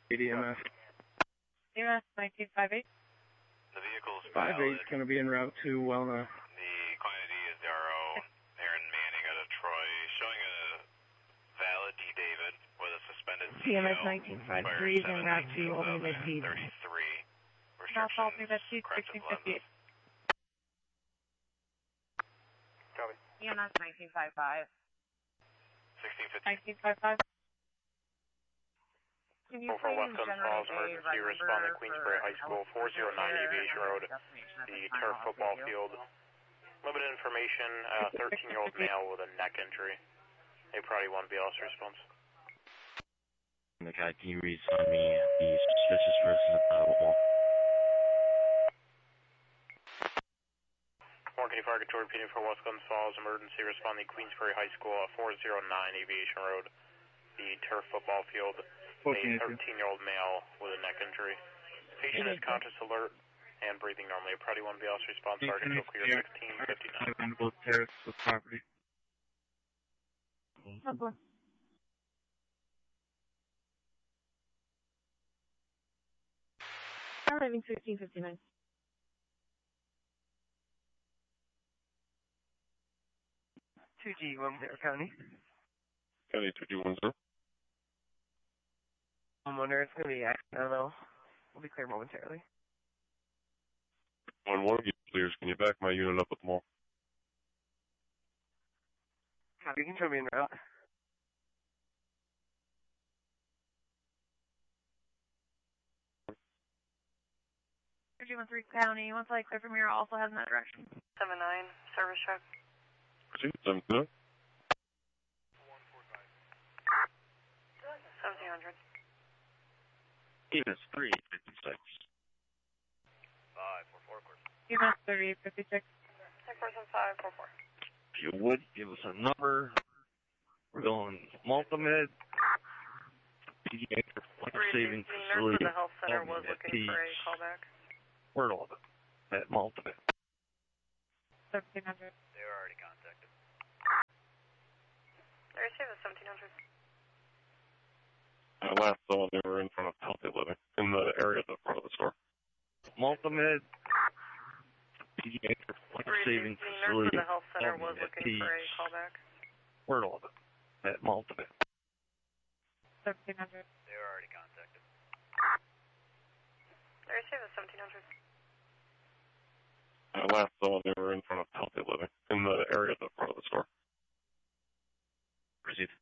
EMS. EMS 1958. The vehicle's 58 is going to be en route to Wellna. The quantity is Darrow, Aaron Manning out of Troy, showing a valid D. David with a suspended EMS 1953 is en route to Old Miss 33. Now call me Restrictions, Miss corrective 1658. Copy. EMS 1955. 1650. 1955. Can you For West please Coast generate Falls, a emergency run responding number Queensbury High School, 409 Aviation Road, the turf football field. Limited information, 13-year-old male with a neck injury. A priority 1 BLS response. The guy, can you reassign me the suspicious person at the wall? Morgan Fire Control repeating for West Coast Falls, emergency responding Queensbury High School, 409 Aviation Road, the turf football field. A 13-year-old male with a neck injury. Patient is conscious, alert, and breathing normally. A priority 1 BLS response, Sergeant Joe Clear, 1659. On both terraces of property. Arriving 1659. G10 County. County 2210. Homeowner, it's going to be I don't know. We'll be clear momentarily. 1-1, get clears. Can you back my unit up at the mall? Copy, you can show me en route. G13 County, once I clear from here, also has in that direction. 79, service truck. Proceed, 7-9. 1700. EMS 3856. 544, of course. EMS 3856. 54544. If you would, give us a number. We're going Multimed. Pediatric Life Saving The nurse Facility. for the health center was looking for a callback. Word of it. At Multimed. 1700. They were already contacted. I received the 1700. Last saw they were in front of Healthy Living, in the area at the front of the store. Multimed. Pediatric Life Saving The nurse Facility. for the health center was looking for a callback. Word of it. At Multimed. 1700. They were already contacted. I received the 1700. Last saw they were in front of Healthy Living, in the area at the front of the store. Proceed.